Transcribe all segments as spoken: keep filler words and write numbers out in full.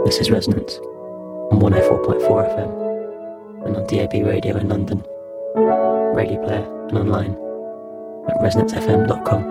This is Resonance on one oh four point four F M and on D A B radio in London, Radio Player and online at resonance f m dot com.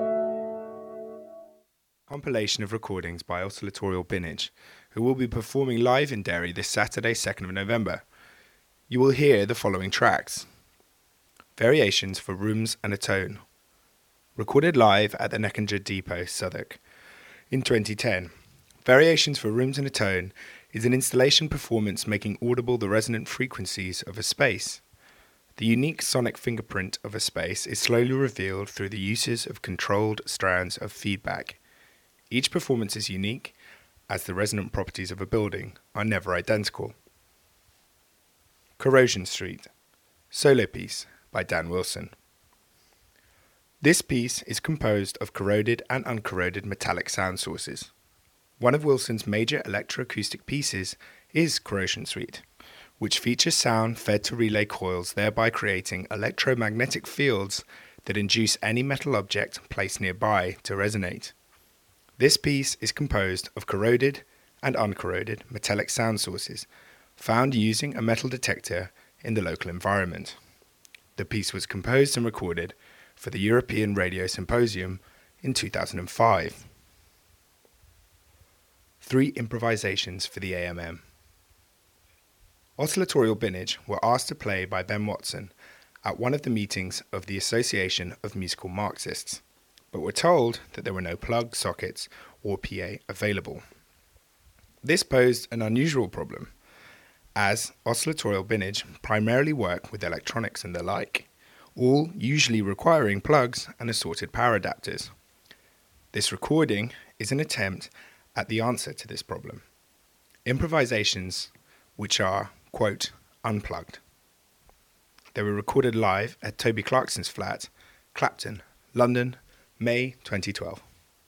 Compilation of recordings by Oscillatorial Binage, who will be performing live in Derry this Saturday, second of November. You will hear the following tracks: Variations for Rooms and a Tone, recorded live at the Neckinger Depot, Southwark, in twenty ten. Variations for Rooms and a Tone is an installation performance making audible the resonant frequencies of a space. The unique sonic fingerprint of a space is slowly revealed through the uses of controlled strands of feedback. Each performance is unique, as the resonant properties of a building are never identical. Corrosion Street, solo piece by Dan Wilson. This piece is composed of corroded and uncorroded metallic sound sources. One of Wilson's major electroacoustic pieces is Corrosion Street, which features sound fed to relay coils, thereby creating electromagnetic fields that induce any metal object placed nearby to resonate. This piece is composed of corroded and uncorroded metallic sound sources found using a metal detector in the local environment. The piece was composed and recorded for the European Radio Symposium in two thousand five. Three improvisations for the A M M. Oscillatorial Binage were asked to play by Ben Watson at one of the meetings of the Association of Musical Marxists, but were told that there were no plug, sockets, or P A available. This posed an unusual problem, as Oscillatorial Binage primarily work with electronics and the like, all usually requiring plugs and assorted power adapters. This recording is an attempt at the answer to this problem. Improvisations which are, quote, unplugged. They were recorded live at Toby Clarkson's flat, Clapton, London, May twenty twelve.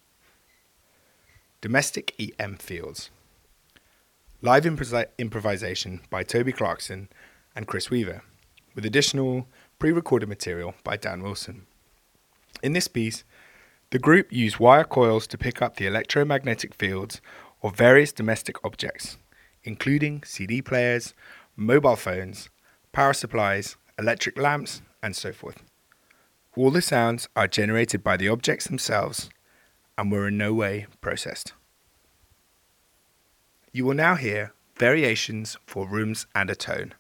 Domestic E M Fields. Live impro- improvisation by Toby Clarkson and Chris Weaver, with additional pre-recorded material by Dan Wilson. In this piece, the group used wire coils to pick up the electromagnetic fields of various domestic objects, including C D players, mobile phones, power supplies, electric lamps, and so forth. All the sounds are generated by the objects themselves and were in no way processed. You will now hear Variations for Rooms and a Tone,